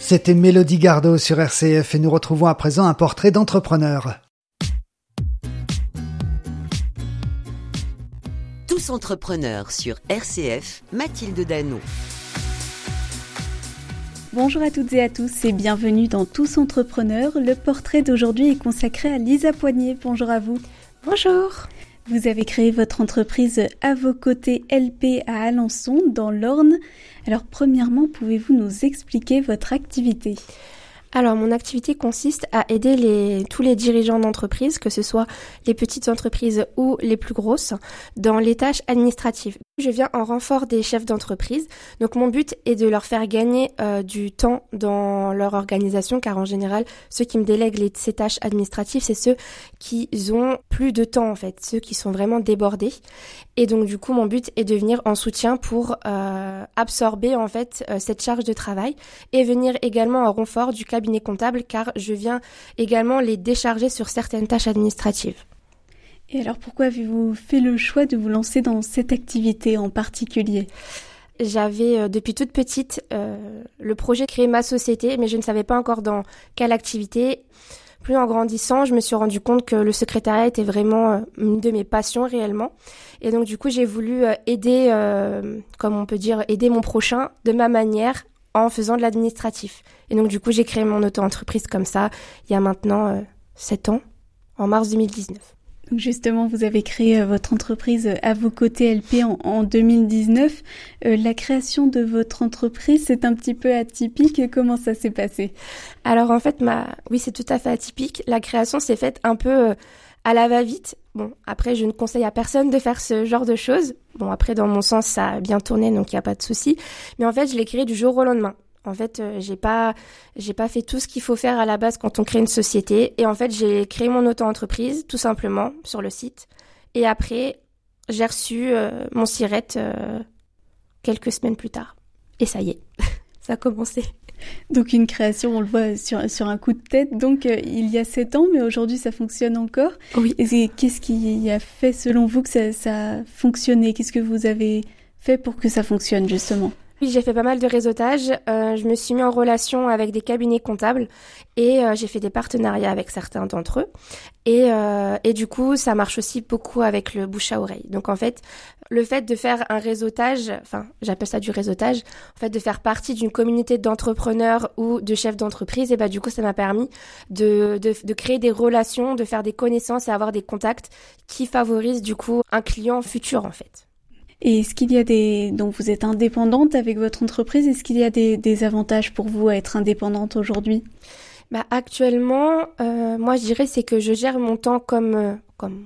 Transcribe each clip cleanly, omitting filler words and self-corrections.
C'était Mélodie Gardot sur RCF et nous retrouvons à présent un portrait d'entrepreneur. Tous entrepreneurs sur RCF, Mathilde Danon. Bonjour à toutes et à tous et bienvenue dans Tous entrepreneurs. Le portrait d'aujourd'hui est consacré à Lisa Poignet. Bonjour à vous. Bonjour. Vous avez créé votre entreprise À vos côtés LP à Alençon, dans l'Orne. Alors premièrement, pouvez-vous nous expliquer votre activité ? Alors, mon activité consiste à aider tous les dirigeants d'entreprise, que ce soit les petites entreprises ou les plus grosses, dans les tâches administratives. Je viens en renfort des chefs d'entreprise. Donc, mon but est de leur faire gagner du temps dans leur organisation, car en général, ceux qui me délèguent ces tâches administratives, c'est ceux qui ont plus de temps, en fait, ceux qui sont vraiment débordés. Et donc, du coup, mon but est de venir en soutien pour absorber, en fait, cette charge de travail et venir également en renfort du cabinet comptable, car je viens également les décharger sur certaines tâches administratives. Et alors pourquoi avez-vous fait le choix de vous lancer dans cette activité en particulier ? J'avais depuis toute petite le projet de créer ma société, mais je ne savais pas encore dans quelle activité. Plus en grandissant, je me suis rendu compte que le secrétariat était vraiment une de mes passions réellement. Et donc du coup, j'ai voulu aider, comme on peut dire, aider mon prochain de ma manière, en faisant de l'administratif. Et donc, du coup, j'ai créé mon auto-entreprise comme ça, il y a maintenant 7 ans, en mars 2019. Donc justement, vous avez créé votre entreprise À vos côtés LP en 2019. La création de votre entreprise, c'est un petit peu atypique. Comment ça s'est passé ? Alors, en fait, oui, c'est tout à fait atypique. La création s'est faite un peu à la va-vite. Bon, après, je ne conseille à personne de faire ce genre de choses. Bon, après, dans mon sens, ça a bien tourné, donc il n'y a pas de souci. Mais en fait, je l'ai créé du jour au lendemain. En fait, j'ai pas fait tout ce qu'il faut faire à la base quand on crée une société. Et en fait, j'ai créé mon auto-entreprise, tout simplement, sur le site. Et après, j'ai reçu mon SIRET quelques semaines plus tard. Et ça y est, ça a commencé. Donc une création, on le voit sur un coup de tête, donc il y a 7 ans, mais aujourd'hui ça fonctionne encore. Oui. Et qu'est-ce qui a fait selon vous que ça a fonctionné ? Qu'est-ce que vous avez fait pour que ça fonctionne justement ? Oui, j'ai fait pas mal de réseautage. Je me suis mis en relation avec des cabinets comptables et j'ai fait des partenariats avec certains d'entre eux. Et du coup, ça marche aussi beaucoup avec le bouche à oreille. Donc en fait, le fait de faire un réseautage, enfin j'appelle ça du réseautage, en fait de faire partie d'une communauté d'entrepreneurs ou de chefs d'entreprise, et du coup ça m'a permis de créer des relations, de faire des connaissances et avoir des contacts qui favorisent du coup un client futur en fait. Et est-ce qu'il y a donc vous êtes indépendante avec votre entreprise, est-ce qu'il y a des avantages pour vous à être indépendante aujourd'hui ? Actuellement, moi je dirais c'est que je gère mon temps comme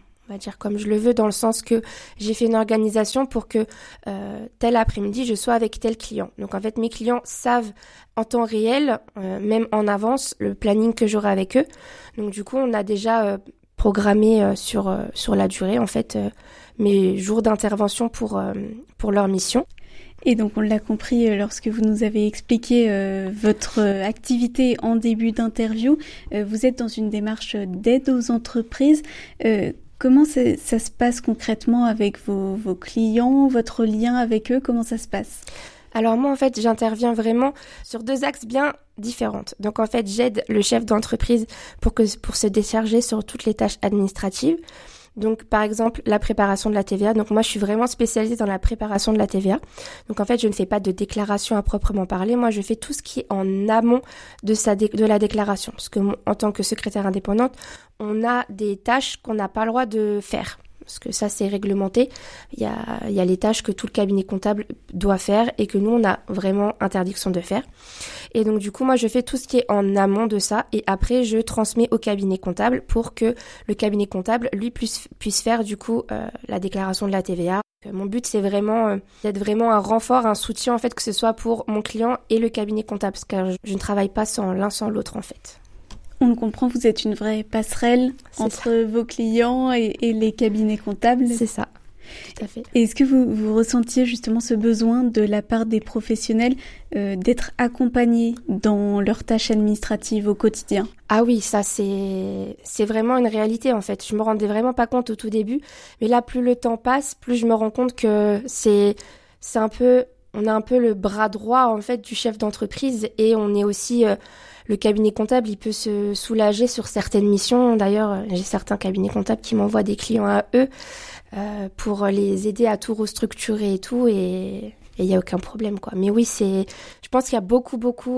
je le veux, dans le sens que j'ai fait une organisation pour que tel après-midi je sois avec tel client. Donc en fait mes clients savent en temps réel, même en avance, le planning que j'aurai avec eux. Donc du coup on a déjà programmé sur la durée en fait mes jours d'intervention pour leur mission. Et donc on l'a compris lorsque vous nous avez expliqué votre activité en début d'interview, vous êtes dans une démarche d'aide aux entreprises. Comment ça se passe concrètement avec vos clients, votre lien avec eux, comment ça se passe ? Alors moi en fait j'interviens vraiment sur 2 axes bien différents. Donc en fait j'aide le chef d'entreprise pour se décharger sur toutes les tâches administratives. Donc par exemple la préparation de la TVA. Donc moi je suis vraiment spécialisée dans la préparation de la TVA. Donc en fait je ne fais pas de déclaration à proprement parler. Moi je fais tout ce qui est en amont de la déclaration. Parce que en tant que secrétaire indépendante, on a des tâches qu'on n'a pas le droit de faire. Parce que ça, c'est réglementé. Il y a les tâches que tout le cabinet comptable doit faire et que nous, on a vraiment interdiction de faire. Et donc, du coup, moi, je fais tout ce qui est en amont de ça. Et après, je transmets au cabinet comptable pour que le cabinet comptable, lui, puisse faire, du coup, la déclaration de la TVA. Mon but, c'est vraiment d'être vraiment un renfort, un soutien, en fait, que ce soit pour mon client et le cabinet comptable. Parce que je ne travaille pas sans l'un sans l'autre, en fait. On le comprend, vous êtes une vraie passerelle entre vos clients et les cabinets comptables. C'est ça, tout à fait. Et est-ce que vous ressentiez justement ce besoin de la part des professionnels d'être accompagnés dans leurs tâches administratives au quotidien ? Ah oui, ça c'est vraiment une réalité en fait. Je me rendais vraiment pas compte au tout début, mais là plus le temps passe, plus je me rends compte que c'est un peu on est un peu le bras droit en fait du chef d'entreprise et on est aussi le cabinet comptable, il peut se soulager sur certaines missions. D'ailleurs, j'ai certains cabinets comptables qui m'envoient des clients à eux pour les aider à tout restructurer et tout, et il n'y a aucun problème, quoi. Mais oui, je pense qu'il y a beaucoup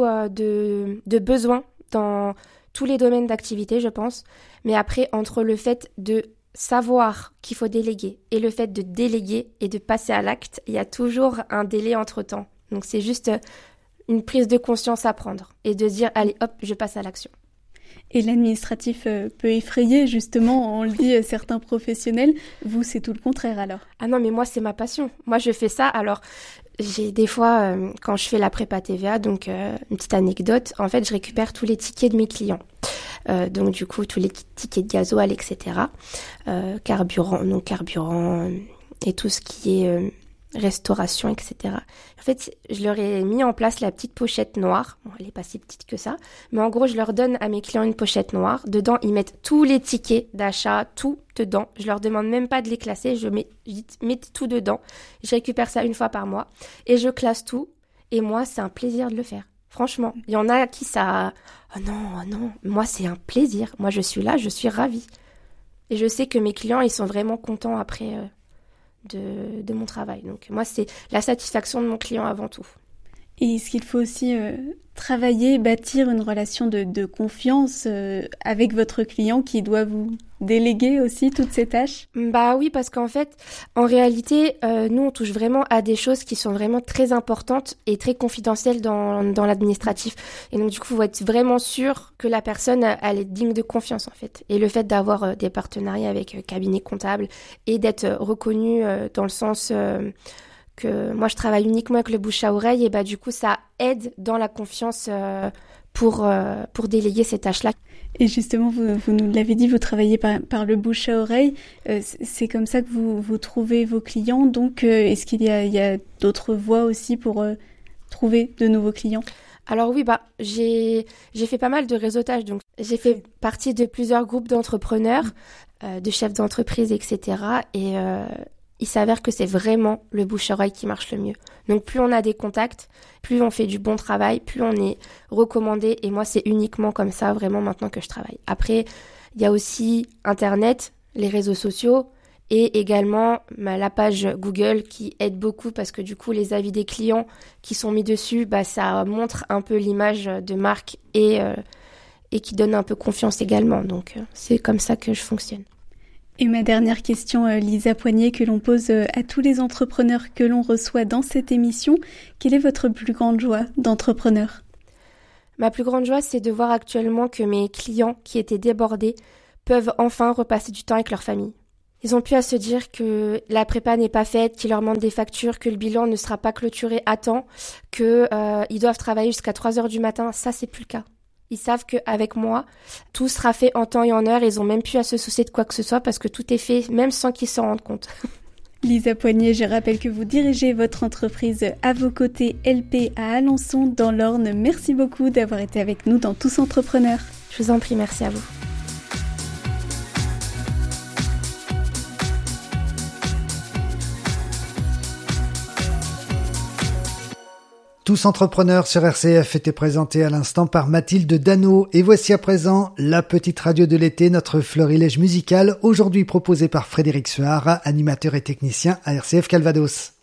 de besoins dans tous les domaines d'activité, je pense. Mais après, entre le fait de savoir qu'il faut déléguer et le fait de déléguer et de passer à l'acte, il y a toujours un délai entre-temps. Donc c'est juste une prise de conscience à prendre et de dire allez hop, je passe à l'action. Et l'administratif peut effrayer, justement, on le dit, certains professionnels. Vous, c'est tout le contraire alors? Ah non, mais moi, c'est ma passion. Moi, je fais ça. Alors, j'ai des fois, quand je fais la prépa TVA, donc une petite anecdote, en fait, je récupère tous les tickets de mes clients. Donc, du coup, tous les tickets de gasoil, etc. Carburant, non carburant, et tout ce qui est restauration, etc. En fait, je leur ai mis en place la petite pochette noire. Bon, elle est pas si petite que ça. Mais en gros, je leur donne à mes clients une pochette noire. Dedans, ils mettent tous les tickets d'achat, tout dedans. Je leur demande même pas de les classer. Je dis, mettez tout dedans. Je récupère ça une fois par mois. Et je classe tout. Et moi, c'est un plaisir de le faire. Franchement, il y en a qui ça... Oh non. Moi, c'est un plaisir. Moi, je suis là, je suis ravie. Et je sais que mes clients, ils sont vraiment contents après... de mon travail. Donc moi, c'est la satisfaction de mon client avant tout. Et est-ce qu'il faut aussi travailler, bâtir une relation de confiance avec votre client qui doit vous déléguer aussi toutes ces tâches? Bah oui, parce qu'en fait, en réalité, nous, on touche vraiment à des choses qui sont vraiment très importantes et très confidentielles dans l'administratif. Et donc, du coup, il faut être vraiment sûr que la personne, elle est digne de confiance, en fait. Et le fait d'avoir des partenariats avec cabinet comptable et d'être reconnu dans le sens... que moi je travaille uniquement avec le bouche à oreille et bah du coup ça aide dans la confiance pour déléguer ces tâches-là. Et justement, vous nous l'avez dit, vous travaillez par le bouche à oreille. C'est comme ça que vous trouvez vos clients. Donc, est-ce qu'il y a d'autres voies aussi pour trouver de nouveaux clients? Alors oui, j'ai fait pas mal de réseautage. Donc j'ai fait partie de plusieurs groupes d'entrepreneurs, de chefs d'entreprise, etc. Et il s'avère que c'est vraiment le bouche-à-oreille qui marche le mieux. Donc plus on a des contacts, plus on fait du bon travail, plus on est recommandé. Et moi, c'est uniquement comme ça, vraiment, maintenant que je travaille. Après, il y a aussi Internet, les réseaux sociaux et également la page Google qui aide beaucoup parce que du coup, les avis des clients qui sont mis dessus, ça montre un peu l'image de marque et qui donne un peu confiance également. Donc, c'est comme ça que je fonctionne. Et ma dernière question, Lisa Poignet, que l'on pose à tous les entrepreneurs que l'on reçoit dans cette émission, quelle est votre plus grande joie d'entrepreneur? Ma plus grande joie, c'est de voir actuellement que mes clients qui étaient débordés peuvent enfin repasser du temps avec leur famille. Ils ont pu à se dire que la prépa n'est pas faite, qu'il leur manque des factures, que le bilan ne sera pas clôturé à temps, qu'ils doivent travailler jusqu'à 3h du matin. Ça, c'est plus le cas. Ils savent qu'avec moi, tout sera fait en temps et en heure. Ils ont même plus à se soucier de quoi que ce soit parce que tout est fait, même sans qu'ils s'en rendent compte. Lisa Poignet, je rappelle que vous dirigez votre entreprise À vos côtés LP à Alençon dans l'Orne. Merci beaucoup d'avoir été avec nous dans Tous Entrepreneurs. Je vous en prie, merci à vous. Tous Entrepreneurs sur RCF était présenté à l'instant par Mathilde Dano. Et voici à présent la petite radio de l'été, notre florilège musical, aujourd'hui proposé par Frédéric Suard, animateur et technicien à RCF Calvados.